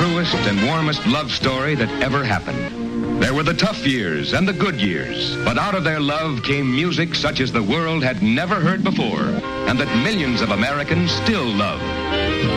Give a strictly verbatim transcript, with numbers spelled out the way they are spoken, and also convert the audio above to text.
truest and warmest love story that ever happened. There were the tough years and the good years, but out of their love came music such as the world had never heard before, and that millions of Americans still love.